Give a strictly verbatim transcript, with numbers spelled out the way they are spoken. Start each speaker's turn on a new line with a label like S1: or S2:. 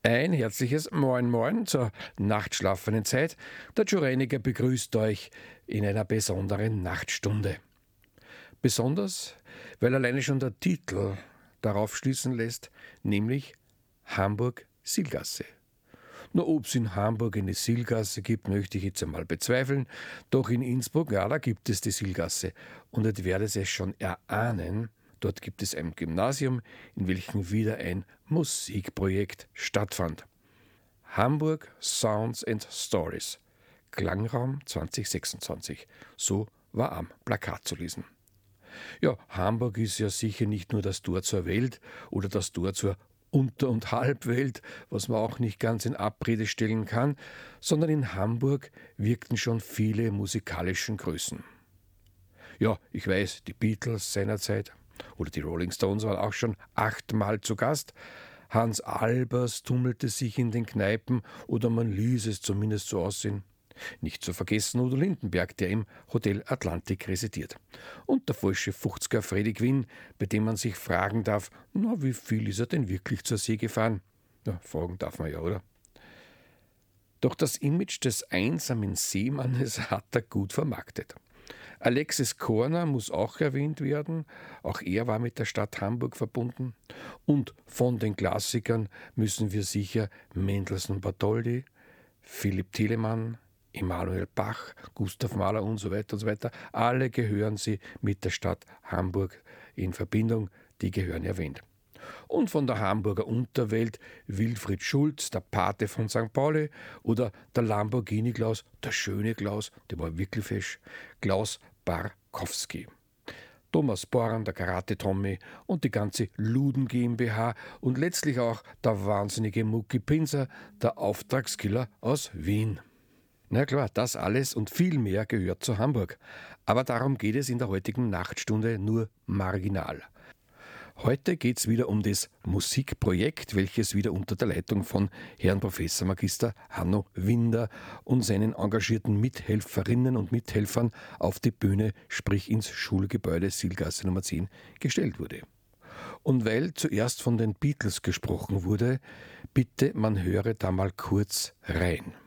S1: Ein herzliches Moin Moin zur nachtschlafenden Zeit. Der Joe Reiniger begrüßt euch in einer besonderen Nachtstunde. Besonders, weil alleine schon der Titel darauf schließen lässt, nämlich Hamburg-Sihlgasse. Nur ob es in Hamburg eine Sihlgasse gibt, möchte ich jetzt einmal bezweifeln. Doch in Innsbruck, ja, da gibt es die Sihlgasse. Und ich werde es schon erahnen, dort gibt es ein Gymnasium, in welchem wieder ein Musikprojekt stattfand. Hamburg Sounds and Stories, Klangraum zwanzig sechsundzwanzig. So war am Plakat zu lesen. Ja, Hamburg ist ja sicher nicht nur das Tor zur Welt oder das Tor zur Unter- und Halbwelt, was man auch nicht ganz in Abrede stellen kann, sondern in Hamburg wirkten schon viele musikalischen Größen. Ja, ich weiß, die Beatles seinerzeit oder die Rolling Stones waren auch schon achtmal zu Gast. Hans Albers tummelte sich in den Kneipen oder man ließ es zumindest so aussehen. Nicht zu vergessen Udo Lindenberg, der im Hotel Atlantik residiert. Und der falsche fünfziger Freddy Quinn, bei dem man sich fragen darf, na, wie viel ist er denn wirklich zur See gefahren? Na, fragen darf man ja, oder? Doch das Image des einsamen Seemannes hat er gut vermarktet. Alexis Korner muss auch erwähnt werden, auch er war mit der Stadt Hamburg verbunden. Und von den Klassikern müssen wir sicher Mendelssohn Bartholdy, Philipp Telemann, Emanuel Bach, Gustav Mahler und so weiter und so weiter. Alle gehören sie mit der Stadt Hamburg in Verbindung, die gehören erwähnt. Und von der Hamburger Unterwelt Wilfried Schulz, der Pate von Sankt Pauli, oder der Lamborghini-Klaus, der schöne Klaus, der war wirklich fesch, Klaus Barkowski. Thomas Boran, der Karate-Tommy und die ganze Luden GmbH und letztlich auch der wahnsinnige Mucki Pinzer, der Auftragskiller aus Wien. Na klar, das alles und viel mehr gehört zu Hamburg. Aber darum geht es in der heutigen Nachtstunde nur marginal. Heute geht es wieder um das Musikprojekt, welches wieder unter der Leitung von Herrn Professor Magister Hanno Winder und seinen engagierten Mithelferinnen und Mithelfern auf die Bühne, sprich ins Schulgebäude Sihlgasse Nummer zehn, gestellt wurde. Und weil zuerst von den Beatles gesprochen wurde, bitte man höre da mal kurz rein.